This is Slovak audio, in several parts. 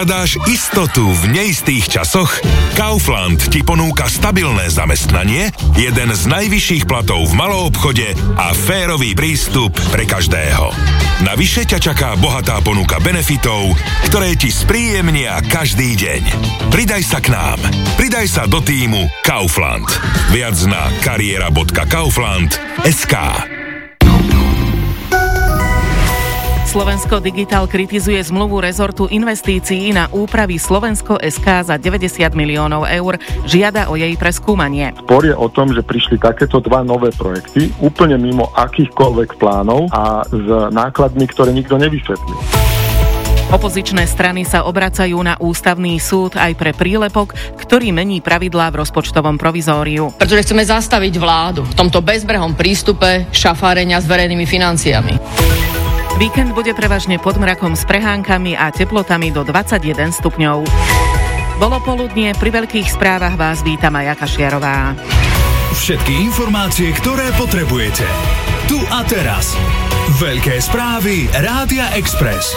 Hľadáš istotu v neistých časoch? Kaufland ti ponúka stabilné zamestnanie, jeden z najvyšších platov v maloobchode a férový prístup pre každého. Navyše ťa čaká bohatá ponuka benefitov, ktoré ti spríjemnia každý deň. Pridaj sa k nám. Pridaj sa do tímu Kaufland. Viac na kariera.kaufland.sk. Slovensko Digital kritizuje zmluvu rezortu investícií na úpravy Slovensko.sk za 90 miliónov eur. Žiada o jej preskúmanie. Spor je o tom, že prišli takéto dva nové projekty, úplne mimo akýchkoľvek plánov a s nákladmi, ktoré nikto nevysvetlil. Opozičné strany sa obracajú na ústavný súd aj pre prílepok, ktorý mení pravidlá v rozpočtovom provizóriu. Pretože chceme zastaviť vládu v tomto bezbrehom prístupe šafárenia s verejnými financiami. Víkend bude prevažne pod mrakom s prehánkami a teplotami do 21 stupňov. Bolo poludnie, pri veľkých správach vás víta Maja Kašiarová. Všetky informácie, ktoré potrebujete. Tu a teraz. Veľké správy Rádia Express.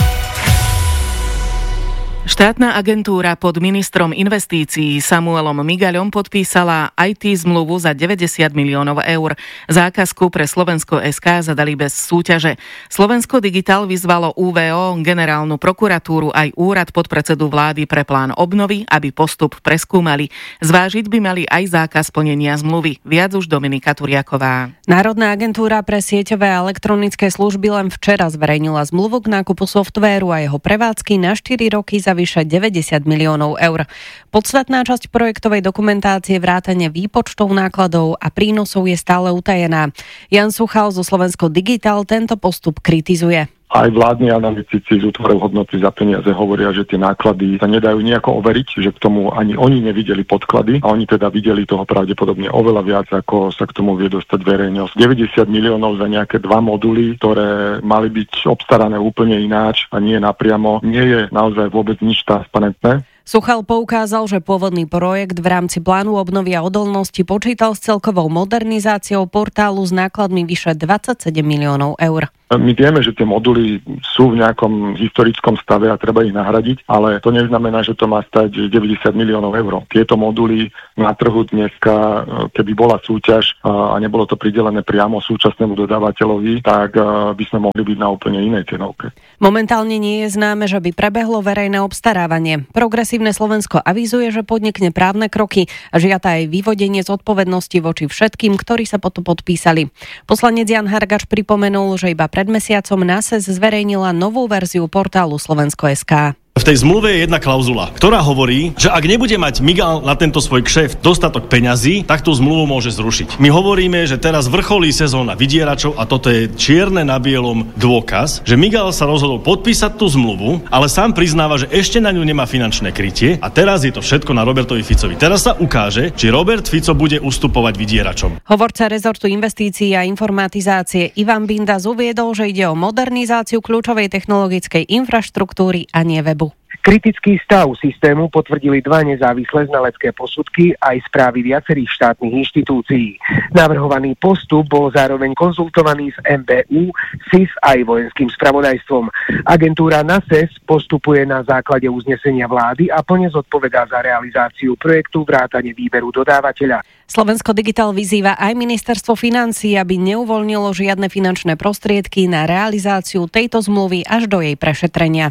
Štátna agentúra pod ministrom investícií Samuelom Migaľom podpísala IT zmluvu za 90 miliónov eur. Zákazku pre Slovensko.sk zadali bez súťaže. Slovensko Digital vyzvalo UVO, generálnu prokuratúru aj úrad podpredsedu vlády pre plán obnovy, aby postup preskúmali. Zvážiť by mali aj zákaz plnenia zmluvy. Viac už Dominika Turiaková. Národná agentúra pre sieťové a elektronické služby len včera zverejnila zmluvu k nákupu softvéru a jeho prevádzky na 4 roky za vyše 90 miliónov eur. Podstatná časť projektovej dokumentácie vrátane výpočtov nákladov a prínosov je stále utajená. Jan Suchal zo Slovensko Digital tento postup kritizuje. Aj vládni analytici z útvorov hodnoty za peniaze hovoria, že tie náklady sa nedajú nejako overiť, že k tomu ani oni nevideli podklady a oni teda videli toho pravdepodobne oveľa viac, ako sa k tomu vie dostať verejnosť. 90 miliónov za nejaké 2 moduly, ktoré mali byť obstarané úplne ináč a nie napriamo, nie je naozaj vôbec nič transparentné. Suchal poukázal, že pôvodný projekt v rámci plánu obnovy a odolnosti počítal s celkovou modernizáciou portálu s nákladmi vyše 27 miliónov eur. My vieme, že tie moduly sú v nejakom historickom stave a treba ich nahradiť, ale to neznamená, že to má stať 90 miliónov eur. Tieto moduly na trhu dneska, keby bola súťaž a nebolo to pridelené priamo súčasnému dodávateľovi, tak by sme mohli byť na úplne inej cenovke. Momentálne nie je známe, že by prebehlo verejné obstarávanie. Progresívne Slovensko avizuje, že podnikne právne kroky a žiada aj vyvodenie zodpovednosti voči všetkým, ktorí sa potom podpísali. Poslanec Jan Hargač pripomenul, že iba pred mesiacom NASES zverejnila novú verziu portálu Slovensko.sk. V tej zmluve je jedna klauzula, ktorá hovorí, že ak nebude mať Migal na tento svoj kšeft dostatok peňazí, tak tú zmluvu môže zrušiť. My hovoríme, že teraz vrcholí sezóna vydieračov a toto je čierne na bielom dôkaz, že Migal sa rozhodol podpísať tú zmluvu, ale sám priznáva, že ešte na ňu nemá finančné krytie a teraz je to všetko na Robertovi Ficovi. Teraz sa ukáže, či Robert Fico bude ustupovať vydieračom. Hovorca rezortu investícií a informatizácie Ivan Bindas uviedol, že ide o modernizáciu kľúčovej technologickej infraštruktúry a nie webu. Kritický stav systému potvrdili 2 nezávislé znalecké posudky aj správy viacerých štátnych inštitúcií. Navrhovaný postup bol zároveň konzultovaný s MBU, SIS aj vojenským spravodajstvom. Agentúra NASES postupuje na základe uznesenia vlády a plne zodpovedá za realizáciu projektu vrátane výberu dodávateľa. Slovensko Digital vyzýva aj ministerstvo financií, aby neuvoľnilo žiadne finančné prostriedky na realizáciu tejto zmluvy až do jej prešetrenia.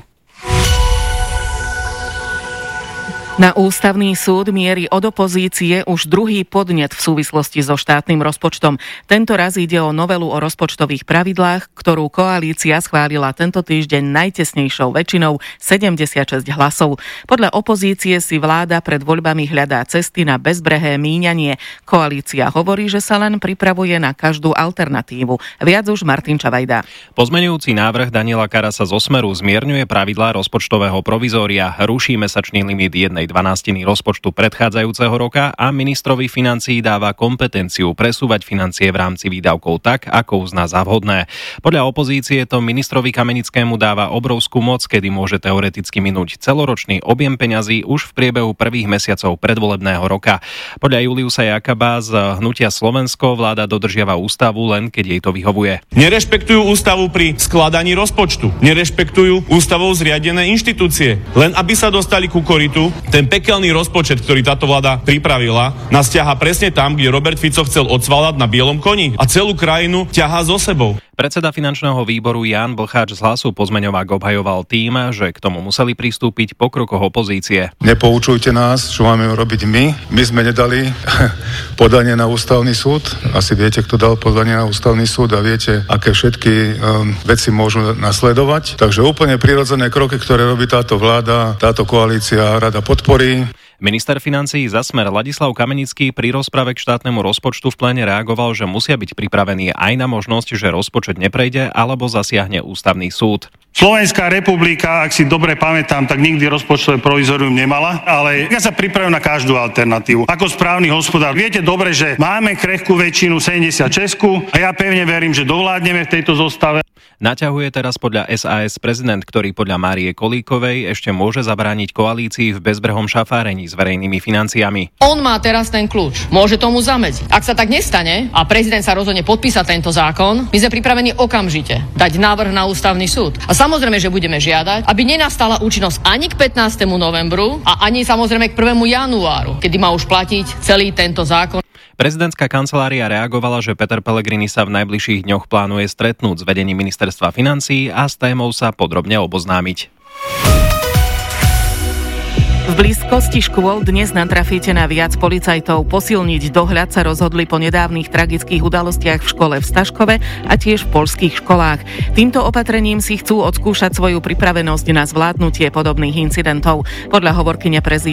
Na ústavný súd mierí od opozície už druhý podnet v súvislosti so štátnym rozpočtom. Tento raz ide o novelu o rozpočtových pravidlách, ktorú koalícia schválila tento týždeň najtesnejšou väčšinou 76 hlasov. Podľa opozície si vláda pred voľbami hľadá cesty na bezbrehé míňanie. Koalícia hovorí, že sa len pripravuje na každú alternatívu. Viac už Martin Čavajda. Pozmeňujúci návrh Daniela Karasa zo Smeru zmierňuje pravidlá rozpočtového provizória, ruší mesačný limit 1 1/12 rozpočtu predchádzajúceho roka a ministrovi financií dáva kompetenciu presúvať financie v rámci výdavkov tak, ako uzná za vhodné. Podľa opozície to ministrovi Kamenickému dáva obrovskú moc, kedy môže teoreticky minúť celoročný objem peňazí už v priebehu prvých mesiacov predvolebného roka. Podľa Juliusa Jakaba z Hnutia Slovensko vláda dodržiava ústavu len keď jej to vyhovuje. Nerešpektujú ústavu pri skladaní rozpočtu. Nerešpektujú ústavou zriadené inštitúcie. Len aby sa dostali ku korytu, ten pekelný rozpočet, ktorý táto vláda pripravila, nás ťahá presne tam, kde Robert Fico chcel odsvalať na bielom koni a celú krajinu ťahá so sebou. Predseda finančného výboru Ján Blcháč z Hlasu Pozmeňovák obhajoval tým, že k tomu museli pristúpiť po krokoch opozície. Nepoučujte nás, čo máme robiť my. My sme nedali podanie na ústavný súd. Asi viete, kto dal podanie na ústavný súd a viete, aké všetky veci môžu nasledovať. Takže úplne prirodzené kroky, ktoré robí táto vláda, táto koalícia rada podporí. Minister financií za Smer Ladislav Kamenický pri rozprave k štátnemu rozpočtu v pléne reagoval, že musia byť pripravení aj na možnosť, že rozpočet neprejde alebo zasiahne ústavný súd. Slovenská republika, ak si dobre pamätám, tak nikdy rozpočtové provizorium nemala, ale ja sa pripravím na každú alternatívu. Ako správny hospodár, viete dobre, že máme krehkú väčšinu 76 a ja pevne verím, že dovládneme v tejto zostave. Naťahuje teraz podľa SAS prezident, ktorý podľa Márie Kolíkovej ešte môže zabrániť koalícii v bezbrehom šafárení s verejnými financiami. On má teraz ten kľúč. Môže tomu zamedziť. Ak sa tak nestane a prezident sa rozhodne podpísať tento zákon, my sme pripravení okamžite dať návrh na ústavný súd. A samozrejme, že budeme žiadať, aby nenastala účinnosť ani k 15. novembru a ani samozrejme k 1. januáru, kedy má už platiť celý tento zákon. Prezidentská kancelária reagovala, že Peter Pellegrini sa v najbližších dňoch plánuje stretnúť s vedením ministerstva financií a s témou sa podrobne oboznámiť. V blízkosti škôl dnes natrafíte na viac policajtov. Posilniť dohľad sa rozhodli po nedávnych tragických udalostiach v škole v Staškove a tiež v poľských školách. Týmto opatrením si chcú odskúšať svoju pripravenosť na zvládnutie podobných incidentov. Podľa hovorkyne